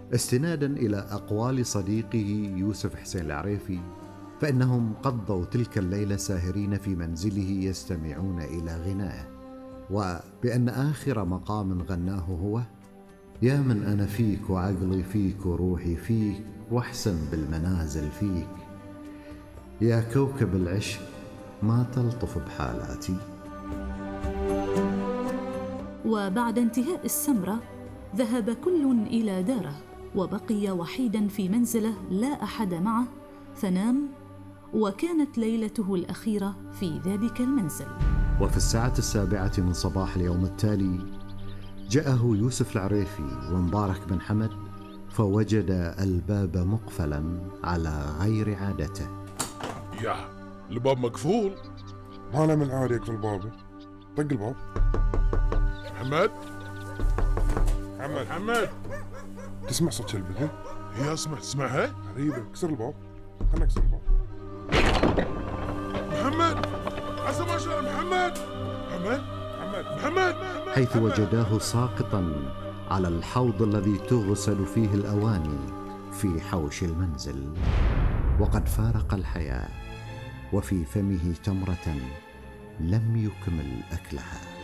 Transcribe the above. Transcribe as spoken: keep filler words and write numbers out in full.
استنادا إلى أقوال صديقه يوسف حسين العريفي، فإنهم قضوا تلك الليلة ساهرين في منزله يستمعون إلى غنائه، وبأن آخر مقام غناه هو: يا من أنا فيك وعقلي فيك وروحي فيك واحسن بالمنازل فيك، يا كوكب العشق ما تلطف بحالاتي. وبعد انتهاء السمرة ذهب كل إلى داره، وبقي وحيدا في منزله لا أحد معه، فنام، وكانت ليلته الأخيرة في ذلك المنزل. وفي الساعة السابعة من صباح اليوم التالي جاءه يوسف العريفي ومبارك بن حمد، فوجد الباب مقفلا على غير عادته. يا الباب مقفول. ما أنا من عادي أقفل الباب. طق الباب. محمد محمد محمد تسمع صوت كلب الحين؟ هي اسمع تسمعها؟ غريبة. كسر الباب. خلنا نكسر الباب. محمد عسى ما شاء الله. محمد محمد محمد محمد حيث وجداه ساقطا على الحوض الذي تغسل فيه الأواني في حوش المنزل، وقد فارق الحياة وفي فمه تمرة لم يكمل أكلها.